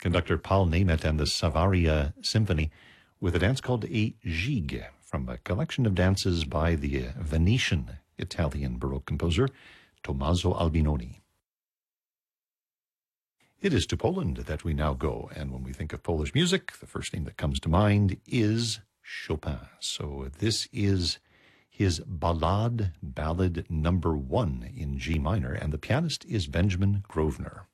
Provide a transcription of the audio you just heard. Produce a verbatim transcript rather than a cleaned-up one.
Conductor Paul Nemeth and the Savaria Symphony with a dance called a gigue from a collection of dances by the Venetian Italian Baroque composer Tommaso Albinoni. It is to Poland that we now go, and when we think of Polish music, the first name that comes to mind is Chopin. So this is his Ballade, Ballad number one in G minor, and the pianist is Benjamin Grosvenor.